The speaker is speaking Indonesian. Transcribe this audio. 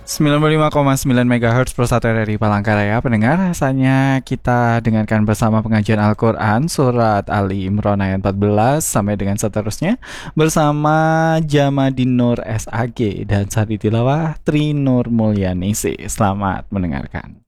95,9 MHz Persatu RRI Palangkaraya. Pendengar, rasanya kita dengarkan bersama pengajian Al-Quran Surat Ali Imran ayat 14 sampai dengan seterusnya bersama Jamadin Nur SAG dan Sari Tilawah Tri Nur Mulyanisi. Selamat mendengarkan.